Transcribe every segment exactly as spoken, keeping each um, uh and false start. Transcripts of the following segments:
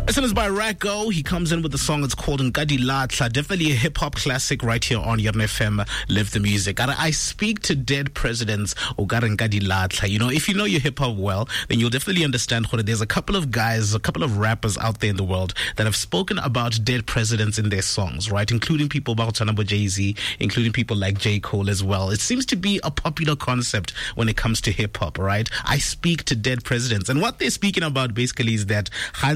This one is by Racco. He comes in with the song. It's called Nkadi Latla. Definitely a hip-hop classic right here on Yarn F M. Live the music. I speak to dead presidents. Nkadi Latla. You know, if you know your hip-hop well, then you'll definitely understand what there's a couple of guys, a couple of rappers out there in the world that have spoken about dead presidents in their songs, right? Including people like Jay-Z, including people like J. Cole as well. It seems to be a popular concept when it comes to hip-hop, right? I speak to dead presidents. And what they're speaking about basically is that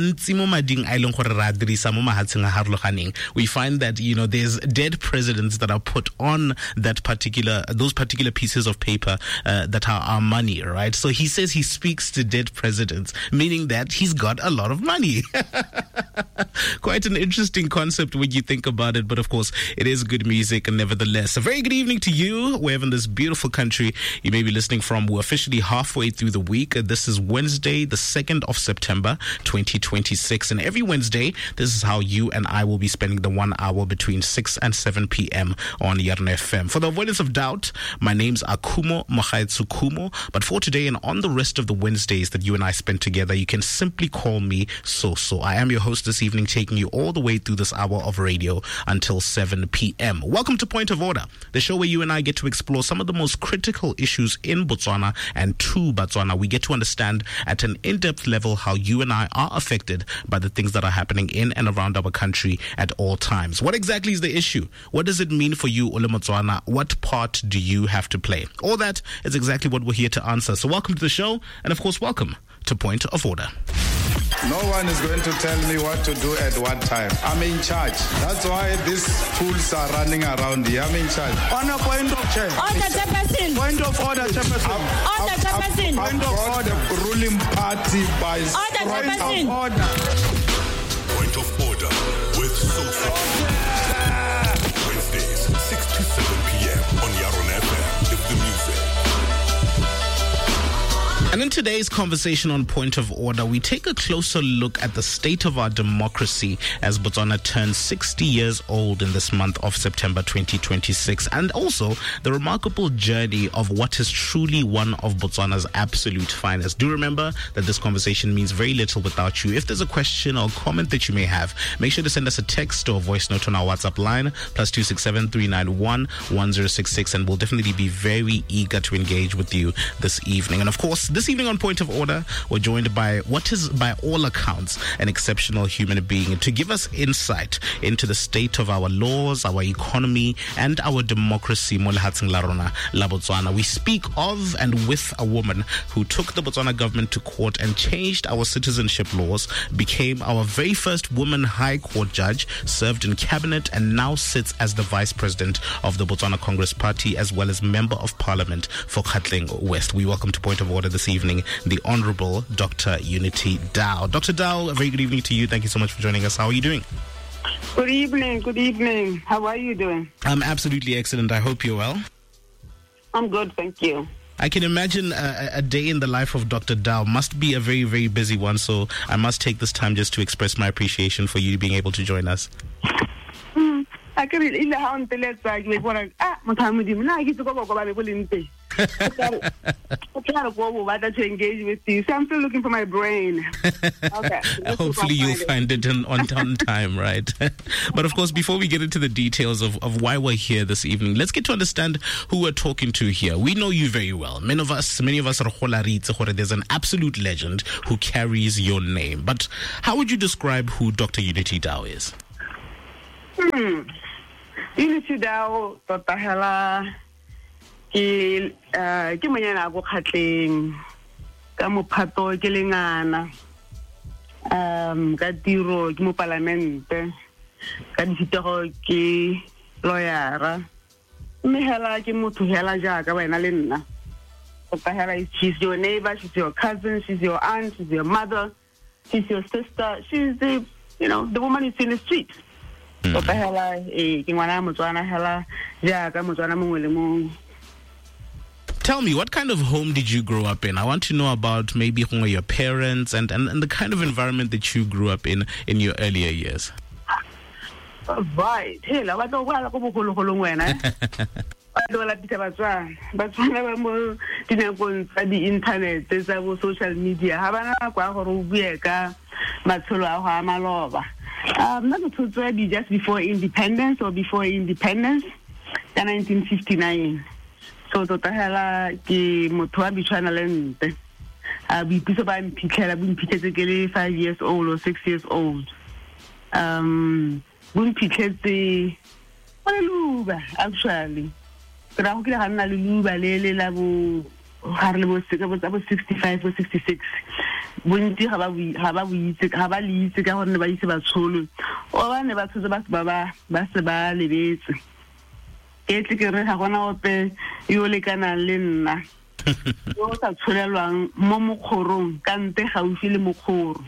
we find that, you know, there's dead presidents that are put on that particular, those particular pieces of paper uh, that are our money, right? So he says he speaks to dead presidents, meaning that he's got a lot of money. Quite an interesting concept when you think about it, but of course, it is good music and nevertheless. A very good evening to you, wherever in this beautiful country you may be listening from. We're officially halfway through the week. This is Wednesday, the second of September, twenty twenty-six. And every Wednesday, this is how you and I will be spending the one hour between six and seven p.m. on Yarn F M. For the avoidance of doubt, my name's Akumo Mohaitsu Kumo. But for today and on the rest of the Wednesdays that you and I spend together, you can simply call me So-So. I am your host this evening, taking you all the way through this hour of radio until seven p.m. Welcome to Point of Order, the show where you and I get to explore some of the most critical issues in Botswana and to Botswana. We get to understand at an in-depth level how you and I are affected by the things that are happening in and around our country at all times. What exactly is the issue? What does it mean for you, Ole Motswana? What part do you have to play? All that is exactly what we're here to answer. So welcome to the show, and of course, welcome to Point of Order. No one is going to tell me what to do at what time. I'm in charge. That's why these fools are running around here. I'm in charge. On a point of check. Order, Chairperson. Point of order, Chairperson. Order, Chairperson. I've got the ruling party by Order, Chairperson. Order. Point of Order with So-So. Wednesdays, six to seven p.m. on Yarn F M. Live the music. And in today's conversation on Point of Order, we take a closer look at the state of our democracy as Botswana turns sixty years old in this month of September twenty twenty-six, and also the remarkable journey of what is truly one of Botswana's absolute finest. Do remember that this conversation means very little without you. If there's a question or comment that you may have, make sure to send us a text or a voice note on our WhatsApp line, plus two six seven, three nine one, one zero six six, and we'll definitely be very eager to engage with you this evening. And of course, this evening on Point of Order, we're joined by what is, by all accounts, an exceptional human being to give us insight into the state of our laws, our economy, and our democracy. Mo lehatsheng la rona la Botswana. We speak of and with a woman who took the Botswana government to court and changed our citizenship laws, became our very first woman High Court judge, served in cabinet, and now sits as the vice president of the Botswana Congress Party, as well as member of parliament for Gauteng West. We welcome to Point of Order this evening the Honorable Doctor Unity Dow. Doctor Dow, a very good evening to you. Thank you so much for joining us. How are you doing? Good evening. Good evening. How are you doing? I'm absolutely excellent. I hope you're well. I'm good, thank you. I can imagine a, a day in the life of Doctor Dow must be a very, very busy one. So I must take this time just to express my appreciation for you being able to join us. I can in the house ah to engage with you. So I'm still looking for my brain. Okay. Hopefully you'll find it on, on, on time, right? But of course, before we get into the details of, of why we're here this evening, let's get to understand who we're talking to here. We know you very well. Many of us, many of us are Kholaritse. There's an absolute legend who carries your name. But how would you describe who Doctor Unity Dow is? Hmm. Unity Dow, Doctor Hela. Ke uh ke monyana go Gauteng ka mophato ke lengana um ka tiro ke mo parlamente ka ditego ke lawyer mme hela ke motho hela jaaka wena le nna Doctor Hela, she's your neighbor, she's your cousin, she's your aunt, she's your mother, she's your sister, she's the, you know, the woman is in the street. Doctor Hela eh ke ngwana Motswana hela jaaka Motswana mongwe le mongwe. Tell me, what kind of home did you grow up in? I want to know about maybe your parents and, and, and the kind of environment that you grew up in in your earlier years. Right. Hey, la batho ba la go bogolo golo ngwana. Ba do la pitsa batswana. Batswana ba mo dinakong tsa di internet tsa bo social media. Ha bana kwa go re o bue ka matsholo a go a maloba. Um, not to be just before independence or before independence, in nineteen fifty-nine. So tota hela ke motho wa bitshwana le nte. Uh, we piece of I'm pitching five years old or six years old. Um, when pitches Luba, actually. But I could have a Luba Lele Labu Harley was about sixty-five or sixty-six. When you have a we have a we have a lease to go on the base about Solo. All I never to the Bas Baba, Basaba, Levis. Get to have one out there, you like an alina. You are Chulang, Momo Korum, Kante, how you feel Mokor.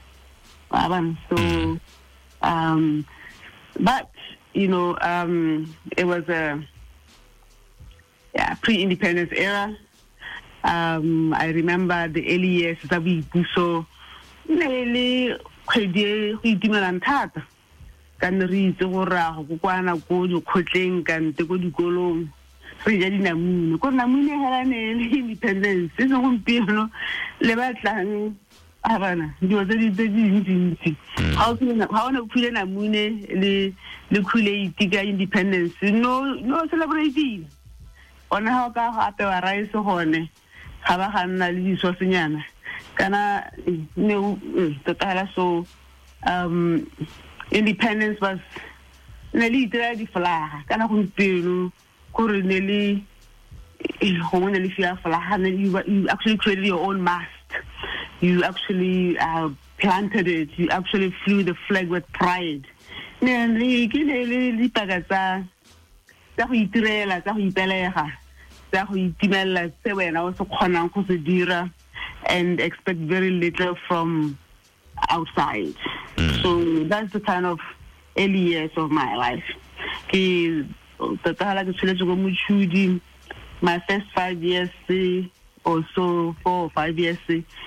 So, um, but. You know, um, it was a yeah, pre-independence era. Um, I remember the early years that we so nearly we demand that can read the Wara, Guana, go to Coaching, and the good Golong. Reading a moon, because Namuni had an independence. This won't be, you know, Levatlan. Havana, you was very busy. How can how no put in a moon, the the Kule Tiga independence? No, no celebrating. On how can happen a rise of honey? Havana, Lisosiana. Can I know the so um independence was nearly ready for la. Can I feel Coronelli? You actually created your own mast. You actually uh, planted it. You actually flew the flag with pride. And expect very little from outside. Mm. So that's the kind of early years of my life. My first five years or so, four or five years,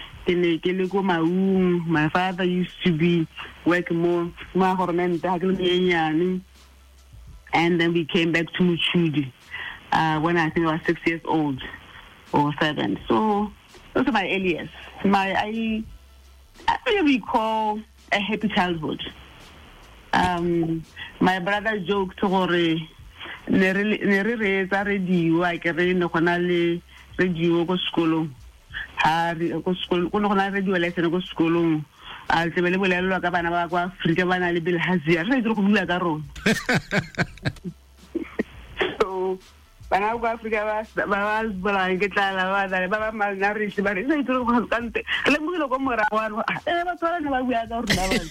my father used to be working more, and then we came back to Muchudi uh, when I think I was six years old or seven. So those are my early years. My I, I really recall a happy childhood. Um, my brother joked to nere re tsa radio a ke re no gona le radio go sekolong ha go sekolong go no gona radio le tsene go sekolong a tsebele bolelwa ka bana ba kwa Afrika bana le Bilharzia re itse go bula ka rona so bana ba Afrika ba ba bola ke tla ba ba ba ma na re se ba re itse go kante le mo go mora wa e ba tsara ne ba bua ka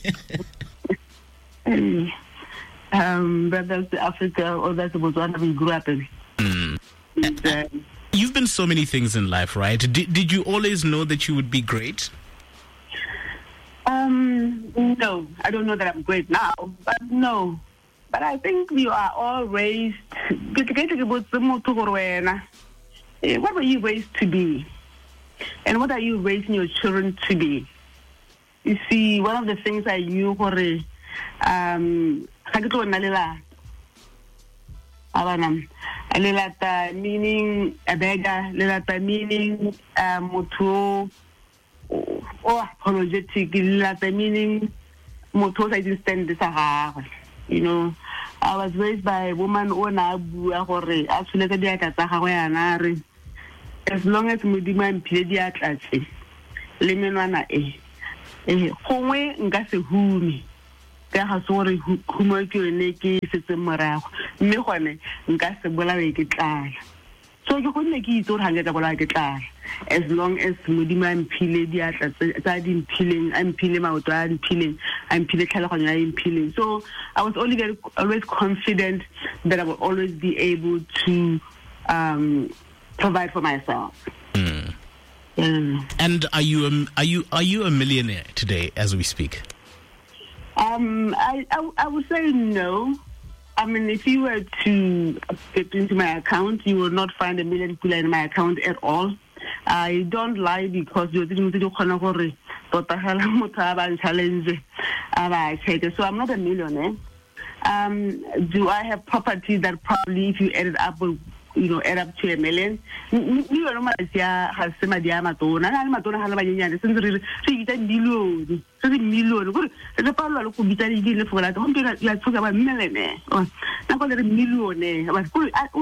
rona ba Um, but that's Africa, or that's Botswana we grew up in. Mm. And, uh, You've been so many things in life, right? Did Did you always know that you would be great? Um, no, I don't know that I'm great now, but no. But I think we are all raised. What were you raised to be? And what are you raising your children to be? You see, one of the things I knew, um, Alelata meaning a beggar, Lelata meaning a moto or apologetic, Lelata meaning motos I didn't stand the Sahara. You know, I was raised by a woman or Nabu, actually, the as long as we demand pediat at a lemon, a home, and gas a humi. Ka ha sore huma ke ne ke setse morago mme gone nka se bola ke tlala so ke go ne ke itse gore hanga ka bola ke tlala as long as modimo a mphile diatla tsa di mphileng a mphile maoto a mphileng a mphile tlhaloganyo ya mphileng. So I was only very, always confident that I would always be able to um, provide for myself. Mm. Mm. And are you a, are you are you a millionaire today as we speak? Um, I, I I would say no. I mean, if you were to get into my account, you will not find a million people in my account at all. I don't lie because you didn't do challenge. So I'm not a millionaire. Um, do I have property that probably, if you add it up, will you know, add up to a million. You know, Malaysia has some idea matona, and matona has a million, since the million, so the million, the power of Vitaly for that, I'm going to talk about millionaire. Not a millionaire, but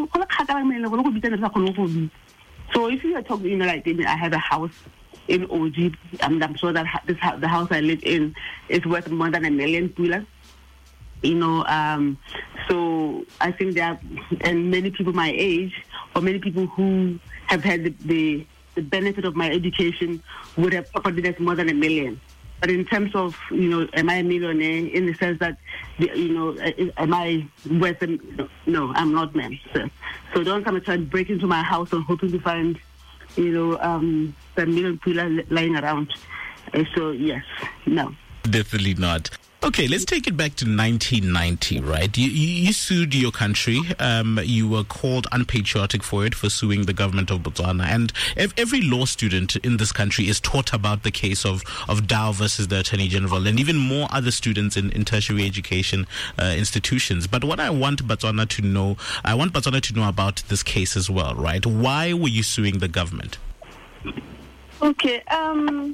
so if you are talking, you know, like I have a house in O G, and I'm sure that this the house I live in is worth more than a million dollars. You know, um, so I think that, and many people my age, or many people who have had the, the, the benefit of my education would have property that's more than a million. But in terms of, you know, am I a millionaire in the sense that, you know, am I worth a, no, I'm not, man. So, so don't come and try and break into my house and hoping to find, you know, um, a million people lying around. Uh, so, yes, no. Definitely not. Okay, let's take it back to nineteen ninety, right? You, you, you sued your country. Um, you were called unpatriotic for it, for suing the government of Botswana. And ev- every law student in this country is taught about the case of, of Dow versus the Attorney General, and even more other students in, in tertiary education uh, institutions. But what I want Botswana to know, I want Botswana to know about this case as well, right? Why were you suing the government? Okay, um,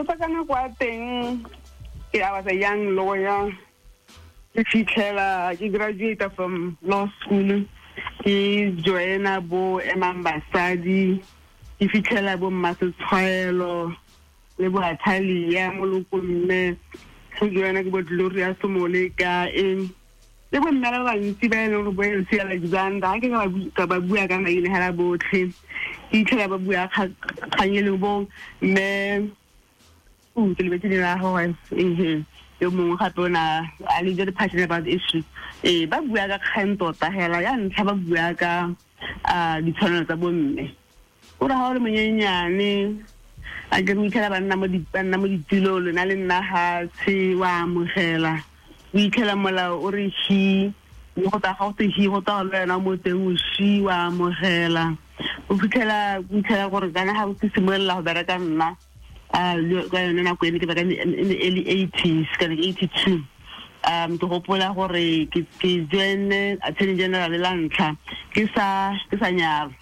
I was a young lawyer. I graduated from law school. He joined Abo Emambasadi. If you tell about Master Twilo, Lebo Atali, Yamulukume, who joined about Gloria Somoleka in. They were Mara and Sibel Well, see Alexander. I think about Kababuagan in Haraboti. He tell about Buaka Kanyelubo, man. Oh, celebrating in our home. You move happen. I little passionate about the issue. Eh, but we are a kind of the hell I am. Have a buaga, uh, the turn of the woman. What a hard man, I get me tell about number the number the Dilo, and Alina, see, wa Muhela. We tell a mala or she, what a house he, what all learn about the she, wa Muhela. We tell her, we tell her what a house is similar that I can. Uh, in the early eighties, kind of eighty-two. Um, to hope wala hore ki ki join Attorney General Lanka. Kisa kisa nyar.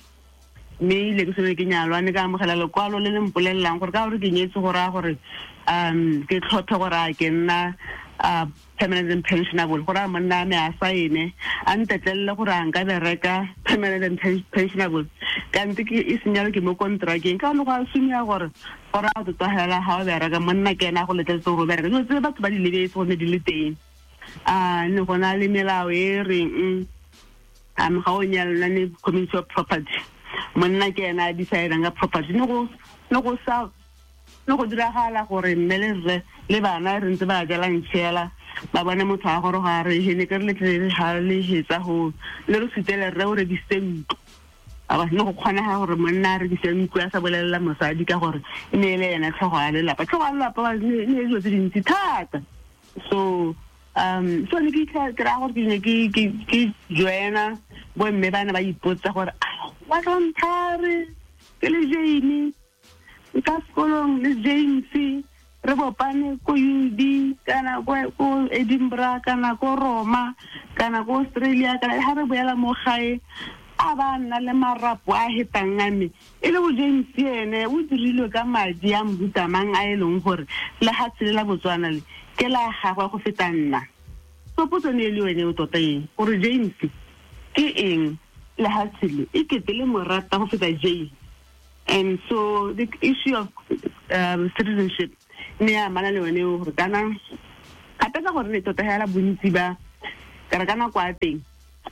Me le kuseme ke nyalwa ne ka mogela le kwalo le le mpolelang gore ka gore ke nyetse gore gore um ke tlhophe gore ke nna uh permanent and pensionable gore monna me a saene a ntetlelle gore a nka bereka permanent and pensionable ka ntse ke isinyalo ke mo contracteng ka no go asumya gore gore a tsa hela ha o bereka monna ke na go letletse go bereka no tse batho ba di lebetse go ne di le teng a ne go na le melao e reng am ga o nyalla ne community of property monna ke na decide nga property no go no go sa no go dira hala gore mmele le bana re ntse ba jala ntshela ba bona motho a gore ga re hene ke le tle ha le hetsa go le re sitele re o re diseng aba no go khona ha gore monna re diseng ku ya sa bolela mosadi ka gore e ne le ena tlhogo a le lapa tlhogo a le lapa ba ne ne go tse dintsi thata so um so le ke ke ra gore ke ke ke joina bo mme bana ba ipotsa gore wa don't hurry ke le jeni ka skolong le James re bopane ko U D kana ko Edinburgh kana ko Roma kana ko Australia kana ha re boela mo gae a ba nna le marapo a hetangane e le go James ene o dirilwe ka madi a mbutamang a eleng gore le ha tsela Botswana le ke la gagwe go fetanna so potso ne le wena o tota eng gore James ke eng le ha tsela e ke tele morata go feta James. And so the issue of um, citizenship ne ya mana le wene o kana ka peka gore le tota hela bontsi ba ka kana kwa teng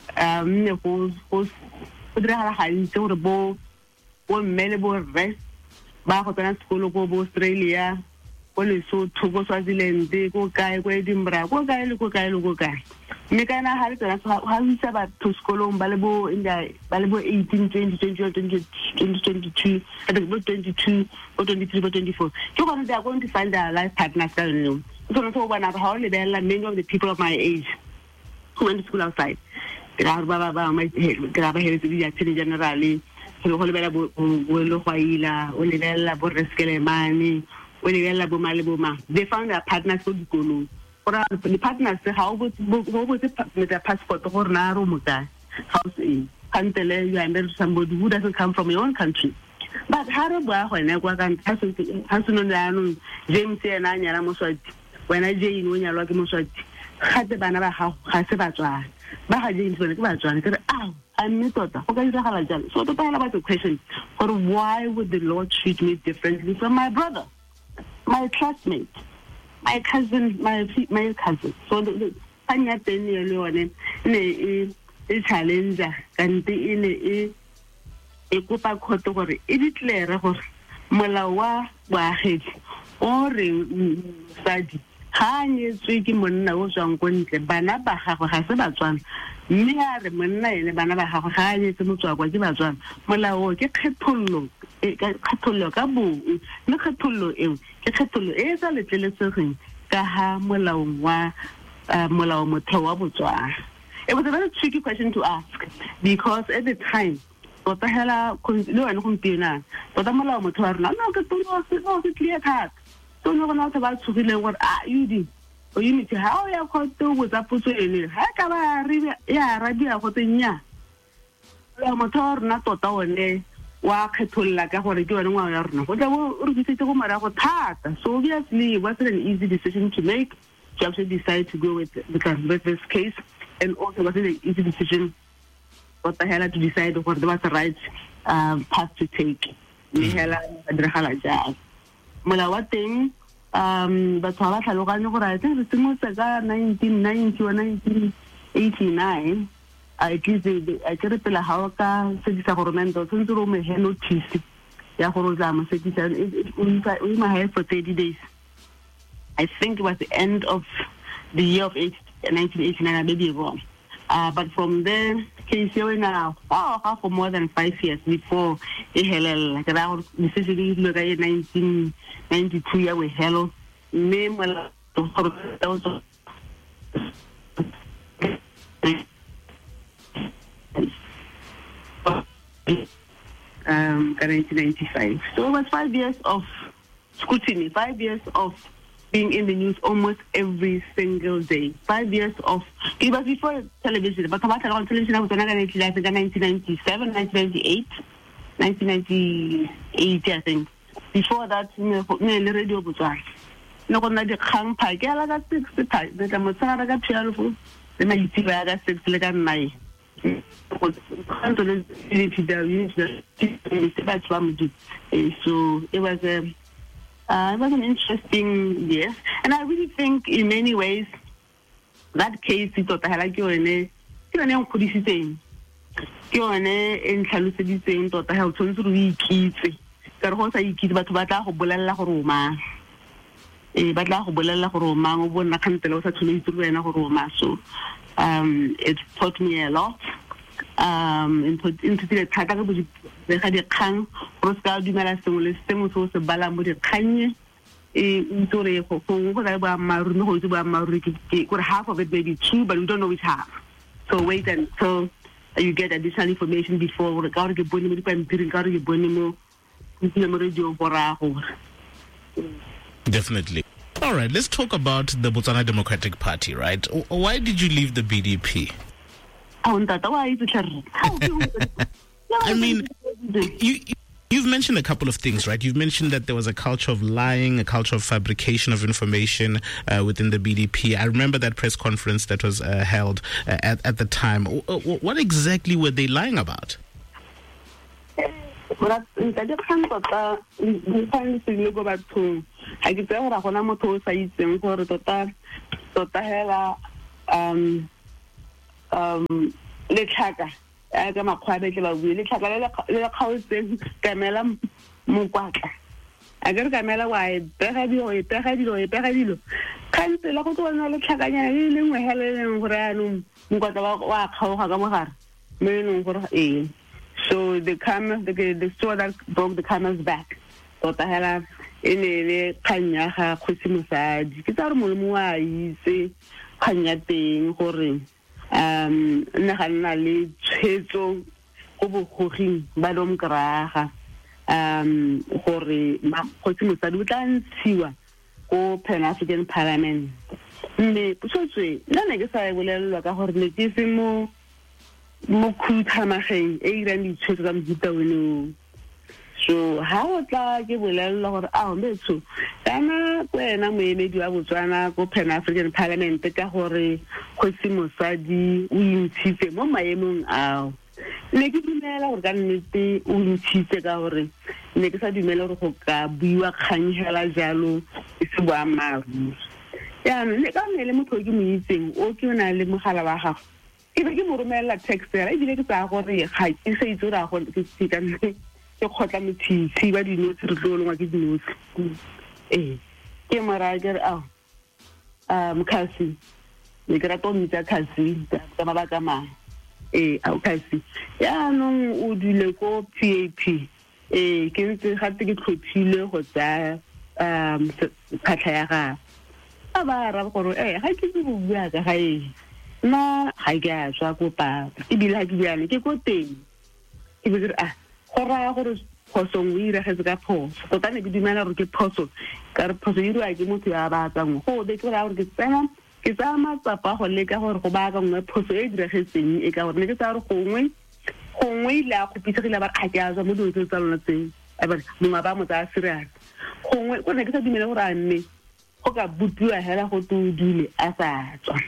um ne go go go dira hala ga ntse gore bo bo mmele bo re ba go tsena sekolo go bo Australia go le so thugo Swaziland go kae go Edinburgh go kae le go kae le go kae me kana ha le tsena ha itse ba to sekolong ba le bo inda ba le bo eighteen twenty twenty-one twenty twenty-two I think about twenty-two or twenty-three or twenty-four so when they are going to find their life partners so no so when I how le bella many of the people of my age who went to school outside ga ba ba ba my ga ba hele di Attorney General go le bella bo bo lo gwaila o le bella bo reskele mani o le bella bo male bo ma they found their partners go dikolong the partners how go go go the passport go rena ro mo ka house in Kantele, you are married to somebody who doesn't come from your own country. But how do I when I work and Hasun James and Anya Moswati, when I say when you're lucky Moswati, had the banana house, has a batwa. Baha James when it was one, said, oh, I'm not daughter. Okay, so the time about the question, or why would the Lord treat me differently from my brother, my classmate, my cousin, my my cousin? So the Anya Penny alone in a challenger and be in a e kopa khoto gore e ditlere gore molao wa baagedi o re sadi ha nyetswe ke monna o tswang go ntle bana ba gagwe ga se batswana mme a re monna ene bana ba gagwe ga nyetse motswakwa ke batswana molao ke kgethollo e kgethollo ka bong le kgethollo eo ke kgethollo e tsa letleletsegeng ka ha molao wa molao motheo wa botswana. It was a very tricky question to ask because at the time tota hela lo ene go mpina tota molao motho wa rona no ke tlo se go se clear cut so no gona se ba tshogile gore a yudi o unity ha o ya go to go tsa potso ene ha ka ba re ya radio go tsenya lo motho wa rona tota one wa kgetholla ka gore ke wena ngwa ya rona go tla go re ditse go mara go thata. So obviously it wasn't an easy decision to make. You have to decide to go with the, with this case, and also it wasn't an easy decision what the hell to decide what was the right um, path to take. Mola wa teng um but ha ba tlhaloganye gore I think se mo se ka nineteen ninety or nineteen eighty-nine I give the I get pela ha ka se di sa goromento tshentse ro me he notice ya gore za mo se di sa we ma have for thirty days. I think it was the end of the year of nineteen eighty-nine, I may be wrong. Uh, but from there, case here now, oh, for more than five years before a hell, like around necessarily look at nineteen ninety-two, yeah, we hello. Name well, um, nineteen ninety-five. So it was five years of scrutiny, five years of being in the news almost every single day. Five years of, it was before television, but about on television, I was on nineteen ninety-seven, nineteen ninety-eight, nineteen ninety-eight, I think. Before that, no radio was on. No one had a hang pike, I got six the type, but I'm a son, I got twelve, the night I got six, like a night. So it was a Uh, it was an interesting year, and I really think in many ways that case it was like you and you know kudisitseng ke one en tlhalosetseng tota ha o tshwantse re ikitse ka re go sa ikitse batho ba tla go bolella gore o mang e ba tla go bolella gore o mang o bona kgantele o sa tshole itse wena gore o mang. So um it taught me a lot um into into the thata go di ga di kgang go ska dumela sengwe le sengwe se se bala mo di kganye e ntore go go go ga ba maru no go ba maru ke gore half of it may be true but we don't know which half. So wait until you get additional information before re ka re ke bone mo di pampiri ka re ke bone mo mo radio borago. Definitely. All right, let's talk about the Botswana Democratic Party, right? Why did you leave the B D P? I mean, you, you've mentioned a couple of things, right? You've mentioned that there was a culture of lying, a culture of fabrication of information uh, within the B D P. I remember that press conference that was uh, held uh, at, at the time. What exactly were they lying about? Um, um, le tlhaka a ka makgwabe ke ba bue le tlhaka le le kgaotseng kamela mokwatla a ka re kamela wa e pega dilo e pega dilo e pega dilo kantse la go tsona le tlhakanya le lengwe heleleng gore anong mokwatla wa kgaoga ka mogare mo enong gore eh. So the camel the the straw that broke the camel's back tota hela ene le kganya ga khotsi mosadi ke tsa re molemo wa itse kganya teng gore um nna ga nna le tshwetso go bogoging ba domkraga um gore khotsi mosadi o tla ntshiwa go Pan African Parliament mme putswe nna ne ke sa bolelwa ka gore ne ke se mo mo khuthamageng e irang ditshwetso tsa mofuta ono. So ha o tla ke bolella gore a mmetso kana kwena moemedi wa Botswana go Pan African Parliament ka gore Kgosi Mosadi o intshitse mo maemong ao. Ne ke dumela gore ka nnete o intshitse ka gore ne ke sa dumela gore go ka buiwa kgang hela jalo e se boammaaruri. Ya ne ka nne le motho ke mo itseng o ke ona le mogala wa gago. Ke be ke mo romela text ya e bile ke tsa gore ga ke se itse ra go ke se ka nne ke khotla motshitshi ba dinotsi re tlo lengwa ke dinotsi eh ke mara ke a um kasi ne ke rato mitsa kasi ka mabaka mang eh a kasi ya no o dile ko P A P eh ke ntse gape ke tlhophile go tsa um khatla ya ga a ba ra go eh ga ke go bua ka ga e na ga ke a tswa ko pa e bile ha ke bua ke ko teng ke be a gora gore phoso o ira ga se ka phoso go tane ke dumela gore ke phoso ka re phoso e dira ke motho ya ba tsang go be ke ra gore ke tsena ke tsa matsapa go le ka gore go ba ka ngwe phoso e dira getseng e ka gore ne ke tsa re gongwe gongwe la go pitsegile ba a ke a mo dilo tsa lona tseng a ba mo ba mo tsa serious gongwe go ne ke sa dumela gore a mme go ka butiwa hela go tu dile a sa tswa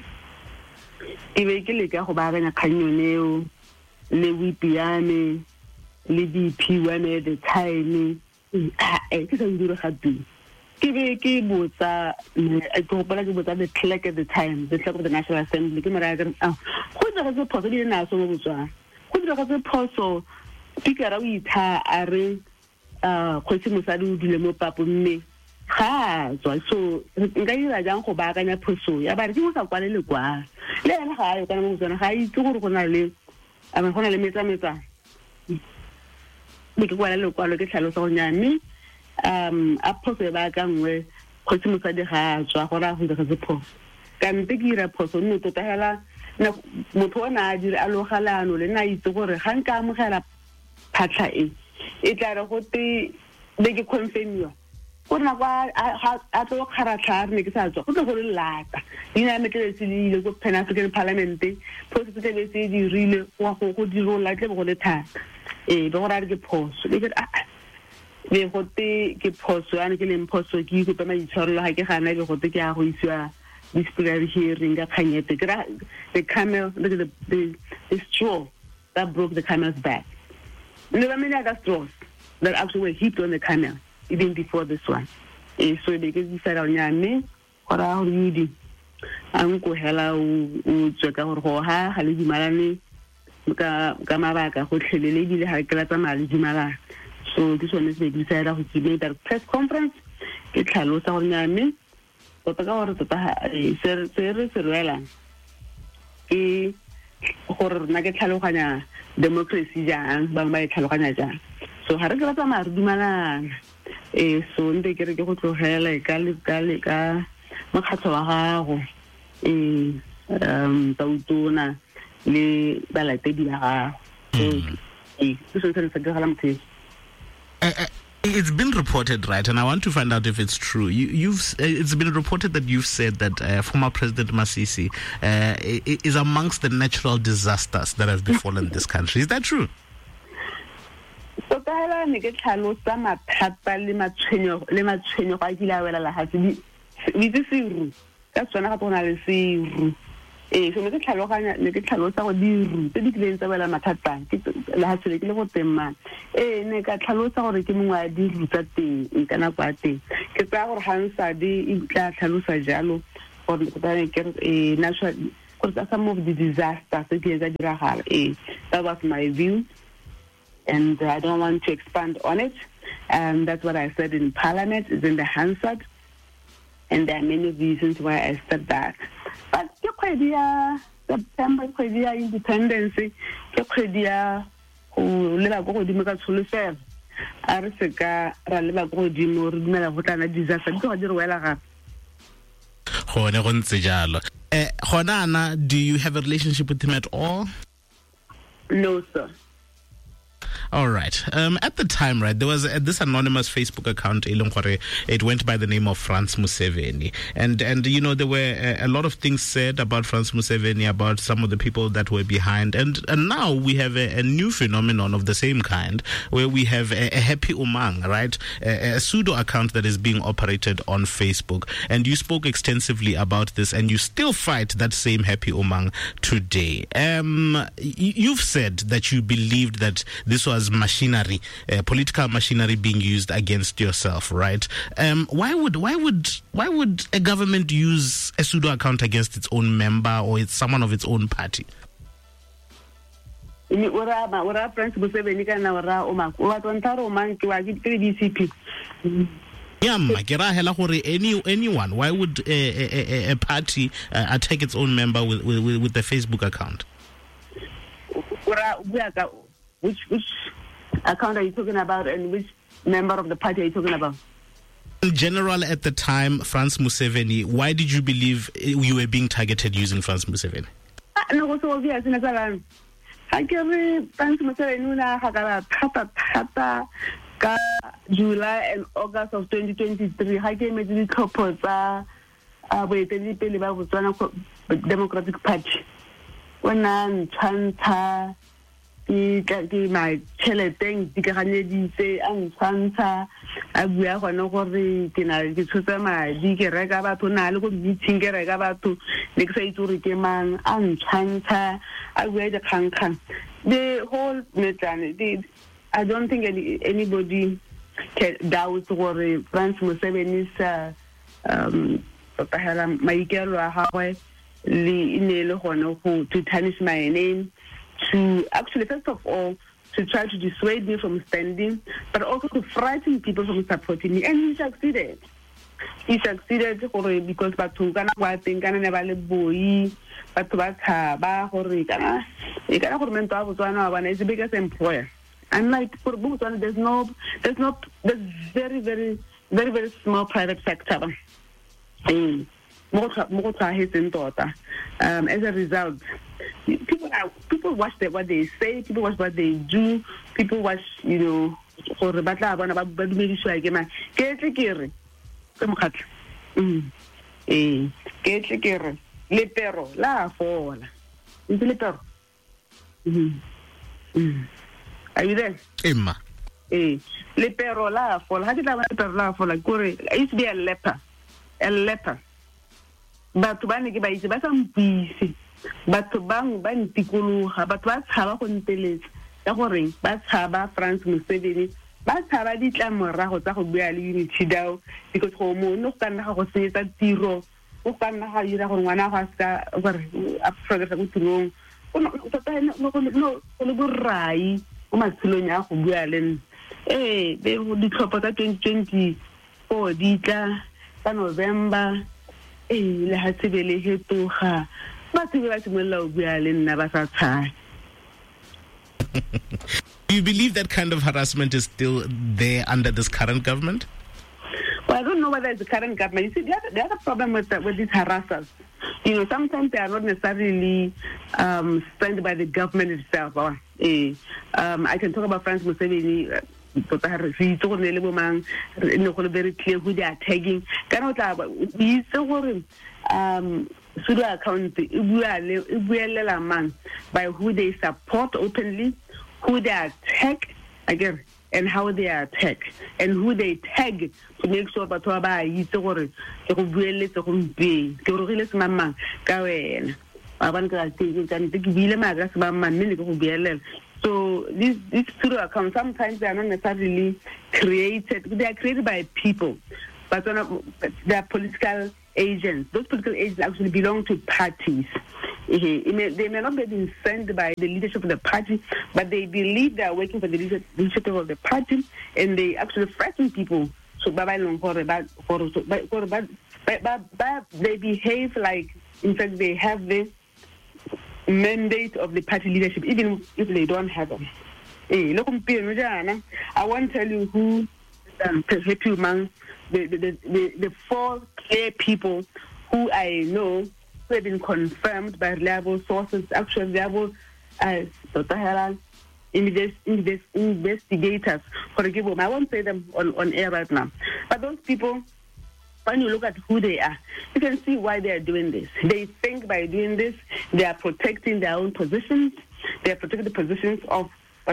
e be ke le ka go ba ganya khanyoneo le wipiane le di P one at the time eh ke sa ndire gape ke be ke botsa I go pala ke botsa the clerk at the time the clerk of the National Assembly ke mara ga ah go dira go phoso di na so mo Botswana go dira go phoso speaker o itha a re ah Kgosi Mosadi o dile mo papo mme ga tswa so nka ira jang go baakanya phoso ya ba re ke mo sa kwale le kwa le ena ga yo kana mo Botswana ga itse gore go na le a ba go na le metsa metsa ke kwa le kwa le ke tlhalosa go nyane um a phoso ba ka ngwe Kgosi Mosadi ga tswa go ra go dira se phoso ka nte ke ira phoso nne tota hela motho ona a dire a logalano le na itse gore ga nka amogela phatla e e tla re go te be ke confirmiwa go na kwa a tlo kharatla ne ke sa tswa go go le lata ina me tle se le go Pan African Parliament phoso tse be se di rile go go diro la tle go le thata eh ba go ra ke phoso le ke a le go te ke phoso ya ne ke le phoso ke go tsama itshwarelo ga ke gana le go te ke a go iswa disciplinary hearing ka khanyete ke ra the camel the the, the, the straw that broke the camel's back. And there are many other straws that actually were heaped on the camel even before this one. Eh so they get this around nyane ora ho yudi ang ko hela o tseka gore go ha ha le dimalane ka ka mabaka go tlhelele dile ha ke la tsamaya dimala so this one is they decided to give that press conference ke tlhalosa gore nyame go ta ka gore tota se se re se rela ke gore na ke tlhaloganya democracy jang ba ba tlhaloganya jang so ha re ke la tsamaya dimala eh so nte ke re ke go tlogela ka le ka le ka makgatlo wa gago eh um tautona le balatedi ba gago eh so se se ga la mtse. It's been reported, right, and I want to find out if it's true. You, you've it's been reported that you've said that uh, former President Masisi uh, is amongst the natural disasters that have befallen this country. Is that true? So tala ne ke tlhalosa mathata le matshwenyo le matshwenyo ga dila wela la hatsi di di siru ka tsona ga bona le siru eh so ne ke tlhaloganya ne ke tlhalosa go diru tse di tleng tsa wela mathata ke la hatsi ke le go temma eh ne ka tlhalosa gore ke mongwe a diru tsa teng kana kwa teng ke tsa gore hansa di e tla tlhalosa jalo gore ke tla ke eh natural gore some of the disasters tse di tsa diragala eh that was my view. And I don't want to expand on it. Um, that's what I said in Parliament, is in the Hansard. And there are many reasons why I said that. But the idea, September, the idea independence, the idea who live go di maka solution. Arseka ra live go di mo re dimela go tana disaster go di re wela ga. Gone go ntse jalo. Eh gona ana, do you have a relationship with him at all? No, sir. All right. Um, at the time, right, there was uh, this anonymous Facebook account, it went by the name of Frans Museveni. And, and you know, there were a, a lot of things said about Frans Museveni, about some of the people that were behind. And, and now we have a, a new phenomenon of the same kind, where we have a, a Happy Umang, right, a, a pseudo account that is being operated on Facebook. And you spoke extensively about this, and you still fight that same Happy Umang today. Um, you've said that you believed that this was machinery, uh, political machinery being used against yourself, right? Um, why would why would why would a government use a pseudo account against its own member or it's someone of its own party? Any anyone? Why would a, a, a party uh, attack its own member with with, with the Facebook account? Which which account are you talking about, and which member of the party are you talking about? In general, at the time, Frans Museveni, why did you believe you were being targeted using Frans Museveni? No, so obvious. I get Frans Museveni na hakala tata tata ka July and August of twenty twenty-three. I came to the couple tsa boetedi pele ba Botswana Democratic Party. When I'm chanta ke my cheleteng di ka ganeditse a ntshanta a bua gone gore ke na ke tshotse madi ke reka batho na le go meeting ke reka batho le ke sa itse gore ke mang a ntshanta a bua di khankgang. The whole matter, the I don't think any, anybody can doubt gore Frans Museveni's uh, um maikelo a gagwe le inele gone go to tarnish my name, to actually, first of all, to try to dissuade me from standing, but also to frighten people from supporting me. And he succeeded. He succeeded because batho kana wa teng kana ne ba le boi, batho ba thaba gore kana e kana gore mento a Botswana wa bona is the biggest employer. Unlike for Botswana, there's no, there's not, there's very, very, very, very small private sector. Mm. Um, as a result, people are, people watch the, what they say, people watch what they do, people watch, you know, for the battle about about bad medicine again. Get the kere, come cut. Hmm. Eh. Get the kere. Le perro la fola. Is le perro? Hmm. Hmm. Are you there? Emma. Eh. Le perro la fola. How did I le perro la fola? Gore. It used to be a leper. A leper. Batho ba ne ke ba itse ba sa mpise, batho bang ba ntikologa, batho ba tshaba go nteletsa ka gore ba tshaba Frans Museveni, ba tshaba ditlamorago tsa go bua le Unity Dao, because go mo no ka nna go senyetsa tiro, o ka nna ga ira gore ngwana ga ska gore a progressa go tirong, o no tota no no le borai o matshelong a go bua le nna. Eh be di tlhopha tsa twenty twenty-four di tla ka November. Do you believe that kind of harassment is still there under this current government? Well, I don't know whether it's the current government. You see, the other, the other problem with, with these harassers, you know, sometimes they are not necessarily um, sent by the government itself. Or, eh, um, I can talk about Frans Museveni. Uh, very clear who they are tagging. Um, pseudo account by who they support openly, who they attack again, and how they are attacked, and who they tag to make sure that they are so these these pseudo accounts, sometimes they are not necessarily created. They are created by people, but they are political agents. Those political agents actually belong to parties. They may not be being sent by the leadership of the party, but they believe they are working for the leadership of the party, and they actually threaten people. So they behave like, in fact, they have this mandate of the party leadership, even if they don't have them. Hey, look, I won't tell you who um, the, the, the, the four clear people who I know who have been confirmed by reliable sources, actually reliable as Doctor Heran, invest, invest, investigators. For example, I won't say them on, on air right now. But those people, when you look at who they are, you can see why they are doing this. They think by doing this, they are protecting their own positions. They are protecting the positions of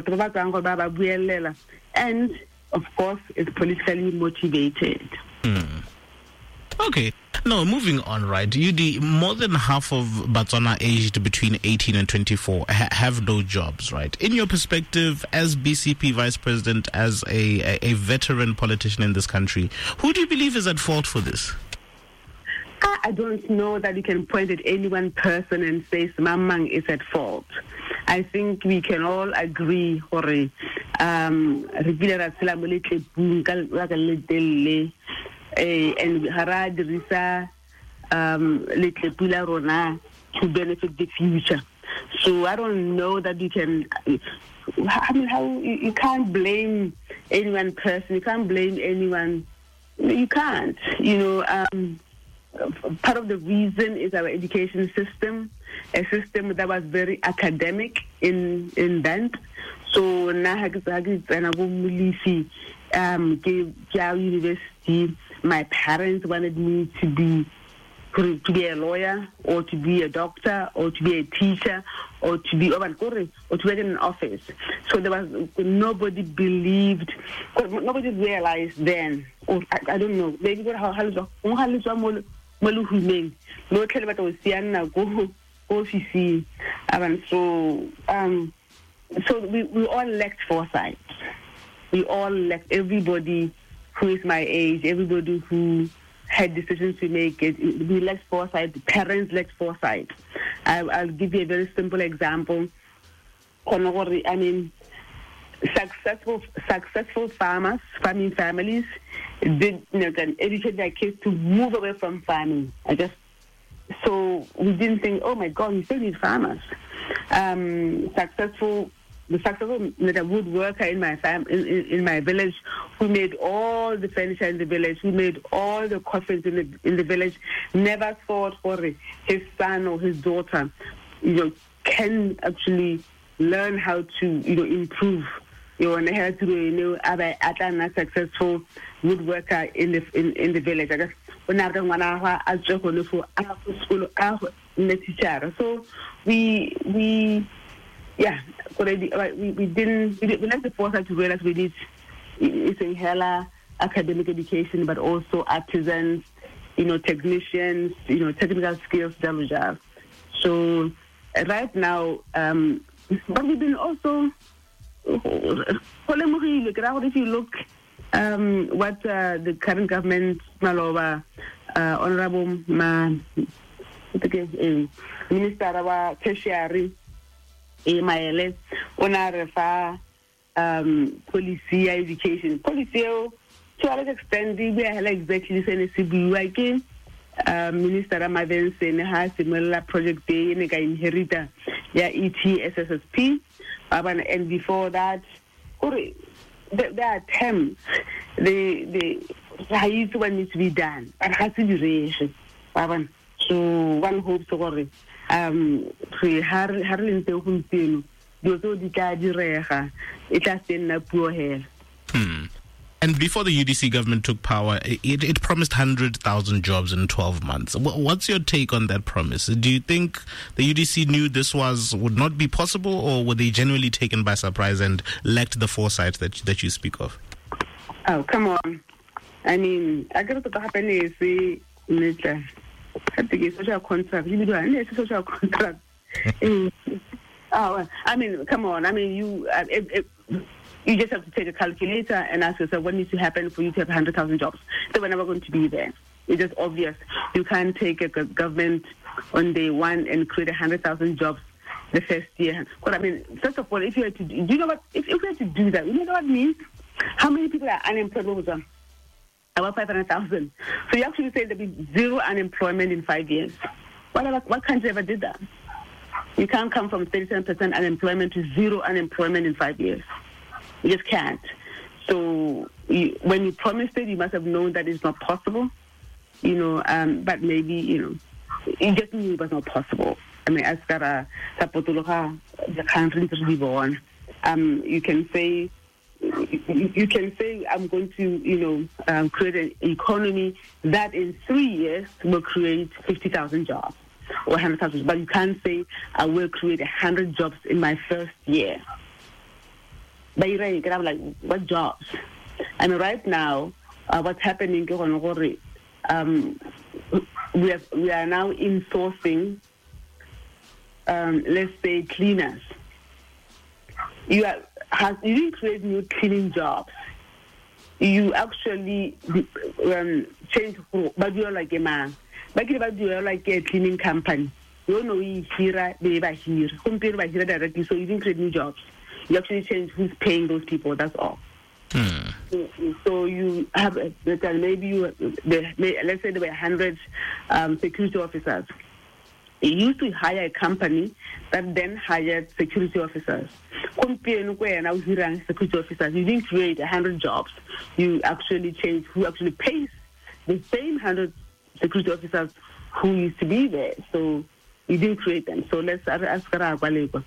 and, of course, it's politically motivated. Mm. Okay. No, moving on, right? U D, more than half of Botswana aged between eighteen and twenty-four ha- have no jobs, right? In your perspective, as B C P Vice President, as a, a, a veteran politician in this country, who do you believe is at fault for this? I don't know that you can point at any one person and say Mamang is at fault. I think we can all agree, Hore, um, and hara dirisa um little pula rona to benefit the future. So I don't know that you can. I mean, how you, you can't blame any one person. You can't blame anyone. You can't. You know. Um, Part of the reason is our education system, a system that was very academic in in bent. So now um university, my parents wanted me to be to be a lawyer or to be a doctor or to be a teacher or to be or to work in an office. So there was nobody believed, nobody realized then, or I, I don't know, maybe how how Maluhuming, no tell about Oceana, go office. So, um, so we, we all lacked foresight. We all lacked, everybody who is my age, everybody who had decisions to make, it, we lacked foresight, the parents lacked foresight. I, I'll give you a very simple example. I mean, successful successful farmers, farming families, did you know, can educate their kids to move away from farming. I just so we didn't think, oh my God, we still need farmers. Um, successful, the successful the woodworker in my fam in, in, in my village, who made all the furniture in the village, who made all the coffins in the in the village, never thought for his son or his daughter, you know, can actually learn how to you know improve. You want to have to you know a successful woodworker in the in, in the village. I guess when I don't want to go for school, teacher. So we we yeah, we we didn't we didn't the foresight to realize we need it's a hella academic education, but also artisans, you know, technicians, you know, technical skills, that. So right now, um, but we've been also. If you look um, what uh, the current government, Maloba, uh, Honorable Ma, uh, Minister of Tertiary, Maele, Onarefa, um, policy, education. Policy, to a extent, we are exactly the same as Uh, Minister Ramadan has similar project day in the inheritor, yeah, E T S S S P, and before that, there are attempts. The the one needs to be done, and has to be raised. So one hopes to um we har harlin te huntino do to di ka direga it has been a poor hair. And before the U D C government took power, it, it promised one hundred thousand jobs in twelve months. What's your take on that promise? Do you think the U D C knew this was would not be possible, or were they genuinely taken by surprise and lacked the foresight that that you speak of? Oh, come on. I mean, I got to happen is the I think it's social contract. You do a social contract. Oh, I mean, come on. I mean, you... Uh, it, it, You just have to take a calculator and ask yourself what needs to happen for you to have one hundred thousand jobs. They were never going to be there. It's just obvious. You can't take a government on day one and create one hundred thousand jobs the first year. But I mean, first of all, if you had to, do you know what? If, if we had to do that, you know what it means? How many people are unemployed? What was that? About five hundred thousand. So you actually say there'll be zero unemployment in five years. What other, what country ever did that? You can't come from thirty-seven percent unemployment to zero unemployment in five years. You just can't. So you, when you promised it, you must have known that it's not possible, you know, um, but maybe, you know, you just knew it was not possible. I mean, as far as the country is born, um, you can say, you can say, I'm going to, you know, um, create an economy that in three years will create fifty thousand jobs or one hundred thousand. But you can't say, I will create one hundred jobs in my first year. But you're right, you can have like, what jobs? I mean, right now, uh, what's happening, um, we, have, we are now insourcing, um, let's say, cleaners. You, are, has, you didn't create new cleaning jobs. You actually um, change, but you're like a man. But you're like a cleaning company. You don't know you here, they are here. Compare by here directly, so you didn't create new jobs. You actually change who's paying those people, that's all. Hmm. So, so you have, maybe you, let's say there were one hundred um, security officers. You used to hire a company that then hired security officers. Security officers, you didn't create one hundred jobs. You actually changed who actually pays the same one hundred security officers who used to be there. So you didn't create them. So let's ask her.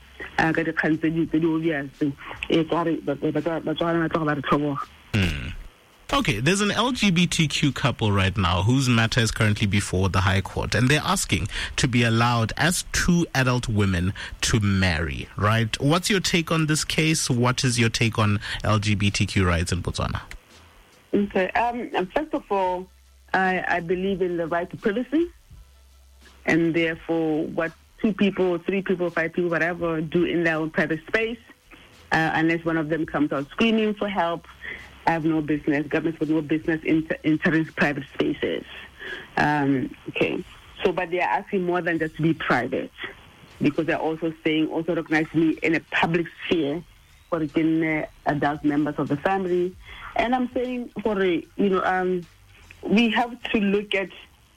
Mm. Okay, there's an L G B T Q couple right now whose matter is currently before the High Court, and they're asking to be allowed as two adult women to marry, right? What's your take on this case? What is your take on L G B T Q rights in Botswana? Okay, um, first of all, I, I believe in the right to privacy, and therefore what two people, three people, five people, whatever, do in their own private space, uh, unless one of them comes out screaming for help, I have no business. Governments have no business in entering private spaces. Um, okay, so but they are asking more than just to be private, because they're also saying, also recognize me in a public sphere for the uh, adult members of the family. And I'm saying for a, you know, um, we have to look at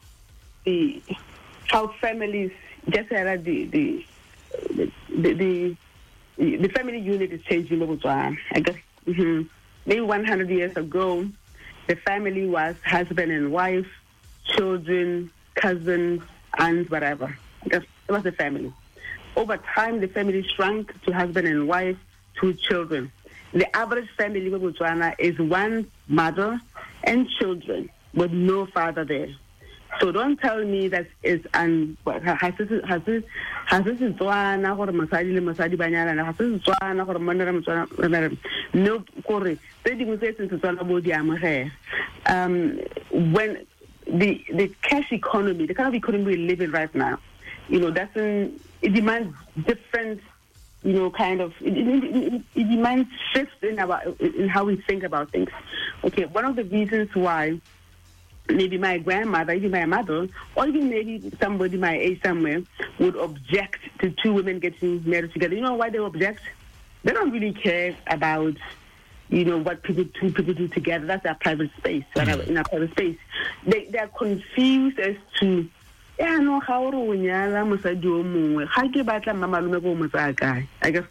the how families just uh, the the the the, the, the family unit is changing. I guess mm-hmm. maybe one hundred years ago, the family was husband and wife, children, cousins, aunts, whatever. I guess it was the family. Over time, the family shrunk to husband and wife, two children. The average family in Botswana is one mother and children with no father there. So don't tell me that it's un has this has this has this Botswana or Masadi le Masadi banyana has this Botswana or Mandara Botswana no kore tse dingwe tse tse Botswana bo di amogela. Um when the the cash economy, the kind of economy we live in right now, you know, doesn't it demands different, you know, kind of it, it, it, it demands shifts in our in how we think about things. Okay, one of the reasons why maybe my grandmother, even my mother, or even maybe somebody my age somewhere would object to two women getting married together. You know why they object? They don't really care about, you know, what people two people do together. That's their private space. Mm-hmm. In our private space, they they are confused as to, yeah, no, how do we nyala mosadi o mongwe? How ke batla mama lume go mosaka? I guess.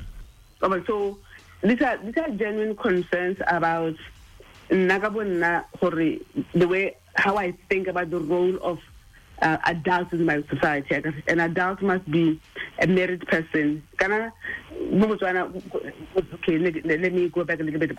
Mm. So these are these are genuine concerns about the way how I think about the role of uh, adults in my society. An adult must be a married person. Okay, let, let me go back a little bit.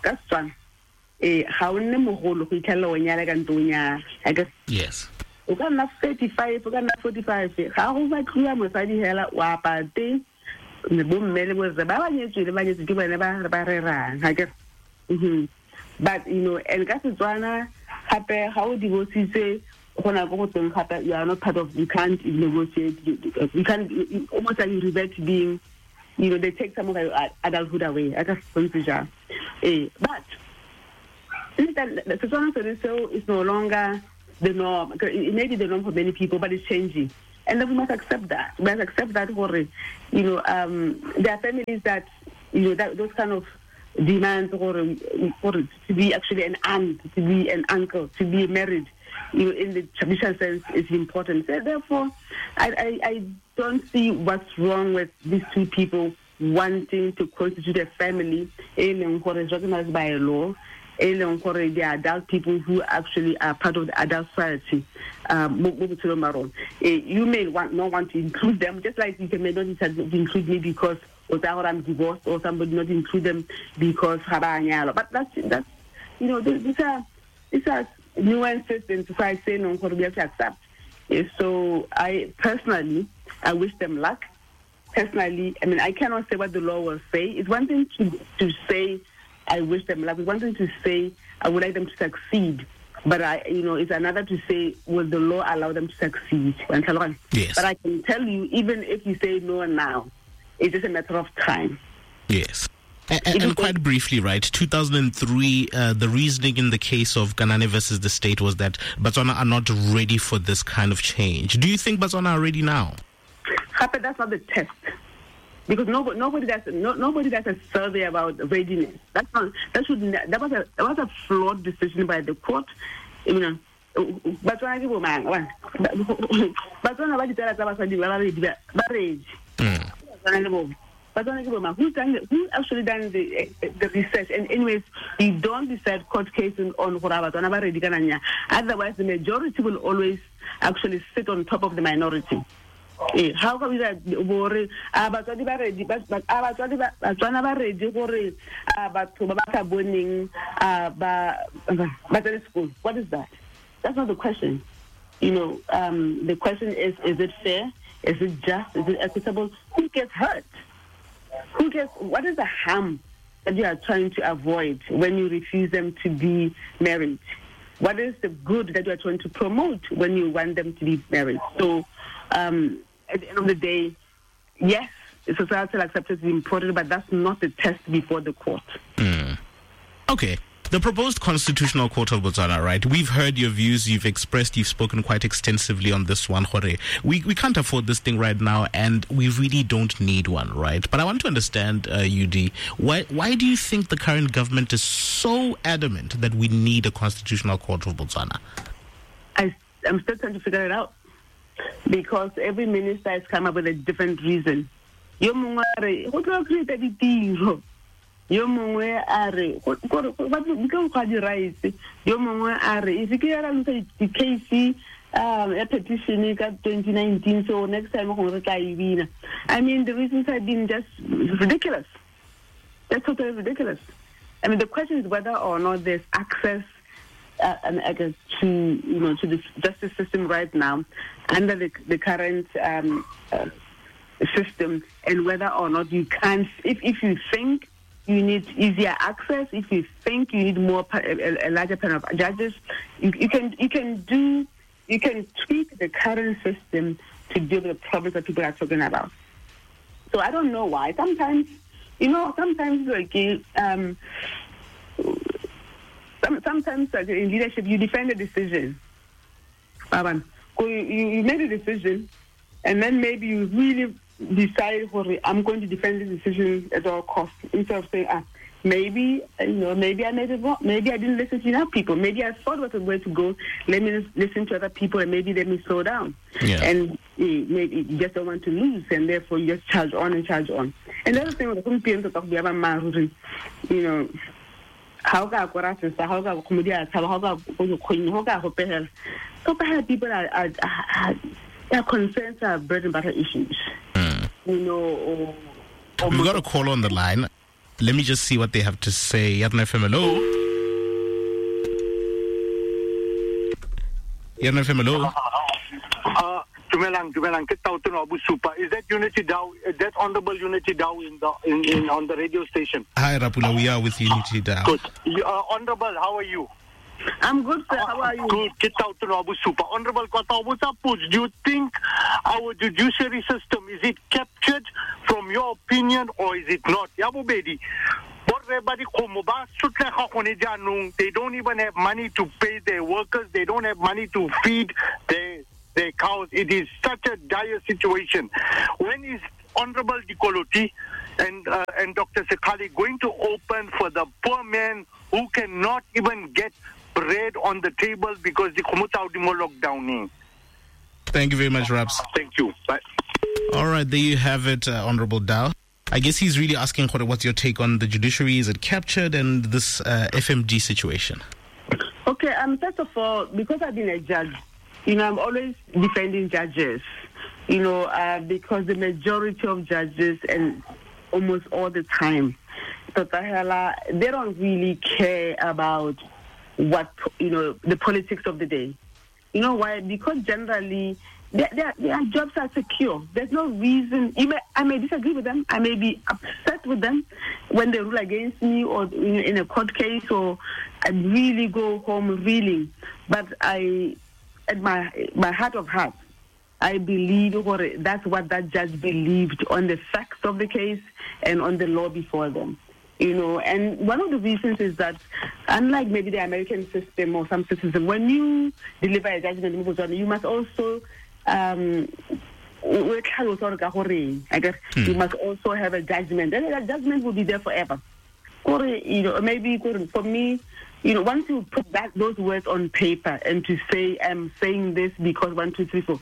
I guess. Yes. You can have thirty-five, you can have forty-five. How was I clear? Was I hella wapate? The boom mele was the baba needs to the money to give a never. I guess. But, you know, and Botswana, how divorces say, when I go to them, you are not part of, you can't negotiate, you, you can't, you, almost like you revert to being, you know, they take some of your adulthood away. I guess, eh, but, the Botswana is no longer the norm. It may be the norm for many people, but it's changing. And then we must accept that. We must accept that, for, you know, um, there are families that, you know, that those kind of demand or, or to be actually an aunt, to be an uncle, to be married, you know, in the traditional sense is important. So therefore, I, I, I don't see what's wrong with these two people wanting to constitute a family, or is recognized by a law, or the adult people who actually are part of the adult society. Um, you may want, not want to include them, just like you may not include me because or that I'm divorced, or somebody not include them because haranyalo. But that's that's you know these are these are nuances in society no we have to accept. So I personally I wish them luck. Personally, I mean I cannot say what the law will say. It's one thing to to say I wish them luck. It's one thing to say I would like them to succeed. But I, you know, it's another to say, will the law allow them to succeed? Yes. But I can tell you, even if you say no now, it's just a matter of time. Yes. And, and, and quite briefly, right, two thousand three, uh, the reasoning in the case of Ganane versus the state was that Botswana are not ready for this kind of change. Do you think Botswana are ready now? Happy, that's not the test. Because nobody, nobody does, no, nobody does a survey about readiness. That's not. That should. That was a. That was a flawed decision by the court. You know, but when I give a man, but when I tell us about the marriage, but when I give a man, who's done, who actually done the the research? And anyways, we don't decide court cases on whatever. Otherwise, the majority will always actually sit on top of the minority. Eh, how come that worry about the ready but but about the Botswana ba ready gore batho ba ba boning ba ba school? What is that? That's not the question. You know, um, the question is: is it fair? Is it just? Is it equitable? Who gets hurt? Who gets? What is the harm that you are trying to avoid when you refuse them to be married? What is the good that you are trying to promote when you want them to be married? So. Um, At the end of the day, yes, societal acceptance is important, but that's not the test before the court. Mm. Okay. The proposed Constitutional Court of Botswana, right? We've heard your views, you've expressed, you've spoken quite extensively on this one, Jorge. We we can't afford this thing right now, and we really don't need one, right? But I want to understand, uh, U D, why why do you think the current government is so adamant that we need a Constitutional Court of Botswana? I, I'm still trying to figure it out. Because every minister has come up with a different reason. Yo mongwe a re go tlo create ditiro. Yo mongwe a re go go go di rights. Yo mongwe a re if ke ra lutsa di case um a petition ka twenty nineteen, so next time go re tla ibina. I mean the reasons have been just ridiculous. That's totally ridiculous. I mean the question is whether or not there's access Uh, and uh, to you know to the justice system right now under the, the current um, uh, system, and whether or not you can, if if you think you need easier access, if you think you need more a, a larger panel of judges, you, you can you can do you can tweak the current system to deal with the problems that people are talking about. So I don't know why. Sometimes you know sometimes like um. Sometimes like, in leadership, you defend a decision. Um, you, you made a decision, and then maybe you really decide, I'm going to defend the decision at all costs, instead of saying, ah, maybe, you know, maybe I made it wrong. Maybe I didn't listen to enough people. Maybe I thought was the way to go. Let me listen to other people, and maybe let me slow down. Yeah. And eh, maybe you just don't want to lose, and therefore you just charge on and charge on. And the other thing, you know, how can how can comedians how can how can hope so perhaps people are, are, are their concerns are bread and butter issues. Mm. You know, or, or we've got a call on the line. Let me just see what they have to say. Yarna F M, hello. Yarna F M, hello. Uh, Dumelang, Dumelang, Abu Super. Is that Unity Dow? Is that Honorable Unity Dow in the in, in on the radio station? Hi, Rapula. We are with Unity Dow. Good. Uh, Honorable, how are you? I'm good, sir. How are you? Good. Get out to Abu Super. Honorable Kwatabuta, do you think our judiciary system, is it captured from your opinion or is it not? Yabu Bedi. They don't even have money to pay their workers. They don't have money to feed their, their cows. It is such a dire situation. When is Honorable Dikoloti and uh, and Doctor Sekali going to open for the poor man who cannot even get bread on the table because the Kumuta Udimo lockdown? Thank you very much, Raps. Thank you. Bye. All right, there you have it, uh, Honorable Dow. I guess he's really asking, what's your take on the judiciary? Is it captured and this uh, F M G situation? Okay, um, first of all, because I've been a judge, you know, I'm always defending judges, you know, uh, because the majority of judges and almost all the time. So they don't really care about what, you know, the politics of the day. You know why? Because generally their, their, their jobs are secure. There's no reason. You may, I may disagree with them. I may be upset with them when they rule against me or in, in a court case, or I really go home reeling. But I, at my my heart of hearts, I believe or that's what that judge believed on the facts of the case and on the law before them. You know, and one of the reasons is that, unlike maybe the American system or some systems, when you deliver a judgment, you must also, um, I guess, hmm. you must also have a judgment, and that judgment will be there forever. Or, you know, maybe for me, you know, once you put that those words on paper and to say, I'm saying this because one, two, three, four,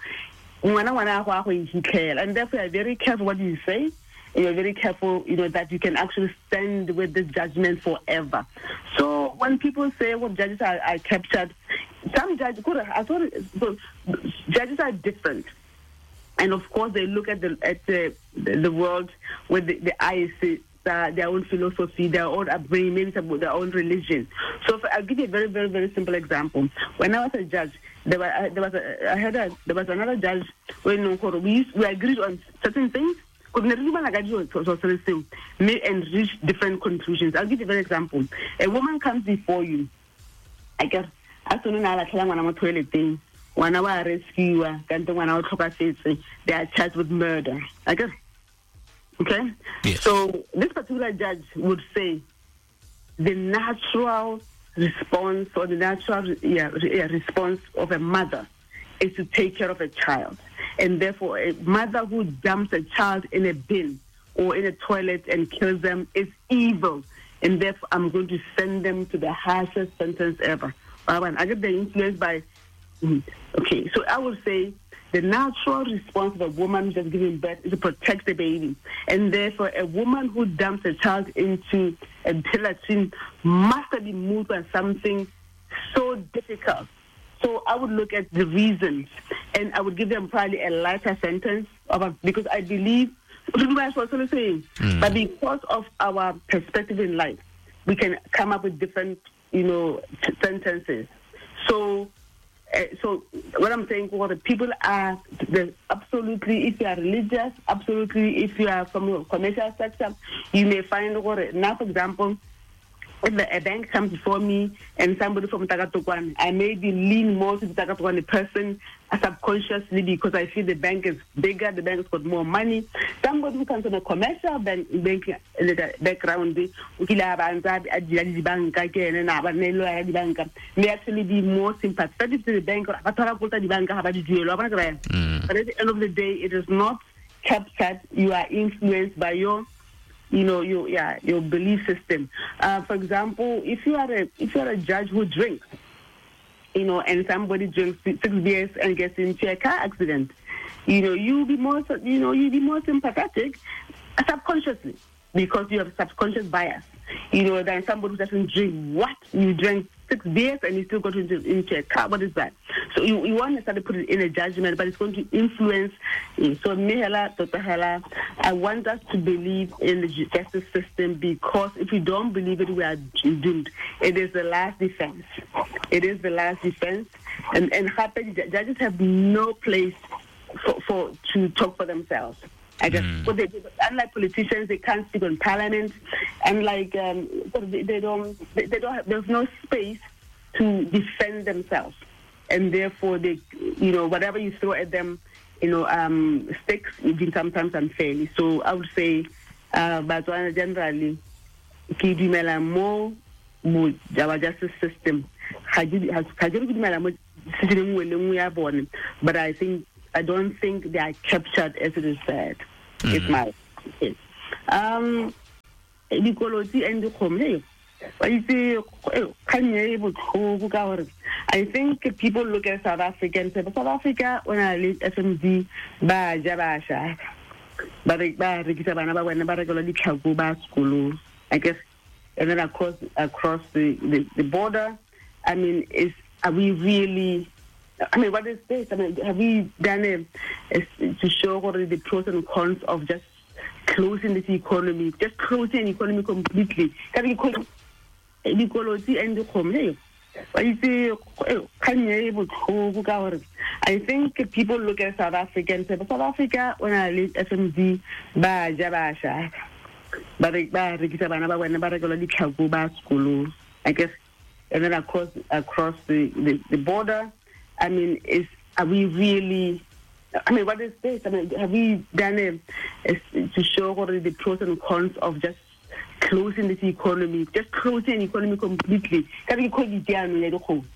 and therefore, I'm very careful what you say. You're very careful, you know, that you can actually stand with this judgment forever. So when people say, well, judges are, are captured, some judges, I thought judges are different. And of course, they look at the at the, the world with the, the eyes, uh, their own philosophy, their own upbringing, maybe their own religion. So if, I'll give you a very, very, very simple example. When I was a judge, there was, there was a, I had a, there was another judge when we used, we agreed on certain things. May and reach different conclusions. I'll give you a very example. A woman comes before you. I guess as soon as I tell one I'm toilet thing, one hour rescue, then one hour they are charged with murder. I guess. Okay? Yes. So this particular judge would say the natural response or the natural yeah, yeah, response of a mother is to take care of a child. And therefore, a mother who dumps a child in a bin or in a toilet and kills them is evil. And therefore, I'm going to send them to the harshest sentence ever. I get the influence by... Okay, so I would say the natural response of a woman who's just giving birth is to protect the baby. And therefore, a woman who dumps a child into a latrine must be moved by something so difficult. So I would look at the reasons, and I would give them probably a lighter sentence, about, because I believe, mm. but because of our perspective in life, we can come up with different, you know, t- sentences. So, uh, so what I'm saying, what the people are, absolutely, if you are religious, absolutely, if you are from the commercial sector, you may find, what, now, for example, if a bank comes before me and somebody from Takatokwan, I maybe lean more to the Takatokwan person subconsciously because I feel the bank is bigger, the bank has got more money. Somebody who comes from a commercial bank, bank background may actually be more sympathetic to the bank. Mm. But at the end of the day, it is not captured. You are influenced by your You know, your yeah, your belief system. Uh, for example, if you are a if you are a judge who drinks, you know, and somebody drinks six beers and gets into a car accident, you know, you'll be more you know you'll be more sympathetic subconsciously because you have subconscious bias. You know, than somebody who doesn't drink. What you drank six beers and you still got into, into a car. What is that? So you, you want to start to put it in a judgment, but it's going to influence you. So Mihela, Doctor Hela, I want us to believe in the justice system because if we don't believe it, we are doomed. It is the last defense. It is the last defense, and and happy judges have no place for, for to talk for themselves. I guess mm. what they do, unlike politicians, they can't speak on parliament, and like um, they, they don't, they, they don't have, there's no space to defend themselves, and therefore they, you know, whatever you throw at them, you know, um, sticks even sometimes unfairly. So I would say, uh, but generally, kidumela more, more our justice system has but I think. I don't think they are captured as it is said. Mm. It's my opinion. Um, I think people look at South Africa and say, South Africa, when I leave F M D, ba jabasha, ba ba rekisa bana ba wena ba rekela di tlhako ba sekolo. I guess, and then across across the, the, the border, I mean, is are we really? I mean, what is this? I mean, have we done it to show what are the pros and cons of just closing this economy, just closing the economy completely. Equality and the home. I think people look at South Africa and say, but South Africa, when I leave F M D, ba jabasha, ba ba rekisa bana ba wena ba rekela ditlhako ba sekolo, I guess, and then across across the, the, the border, I mean, is are we really? I mean, what is this? I mean, have we done it to show what are the pros and cons of just closing this economy, just closing the economy completely?